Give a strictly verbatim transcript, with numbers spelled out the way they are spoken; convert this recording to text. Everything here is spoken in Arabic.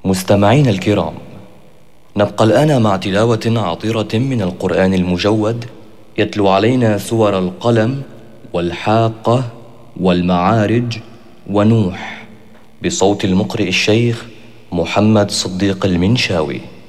مستمعينا الكرام، نبقى الآن مع تلاوة عطرة من القرآن المجود، يتلو علينا سور القلم والحاقة والمعارج ونوح بصوت المقرئ الشيخ محمد صديق المنشاوي.